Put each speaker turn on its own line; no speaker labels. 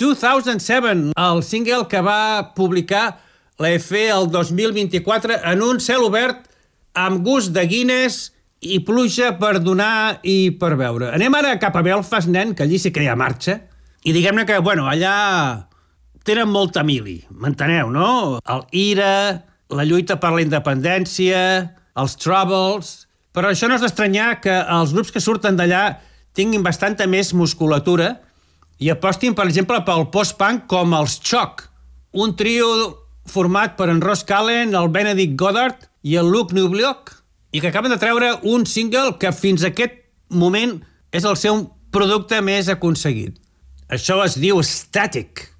2007, el single que va publicar l'EFE el 2024 en un cel obert amb gust de Guinness i pluja per donar i per beure. Anem ara cap a Belfast, nen, que allí sí que hi ha marxa. I diguem-ne que, allà tenen molta mili, m'enteneu, no? El IRA, la lluita per la independència, els Troubles... Però això no és d'estranyar que els grups que surten d'allà tinguin bastanta més musculatura i apostin, per exemple, pel post-punk com els Choc, un trio format per en Ross Callen, el Benedict Goddard i el Luke Nublock, i que acaben de treure un single que fins a aquest moment és el seu producte més aconseguit. Això es diu Static.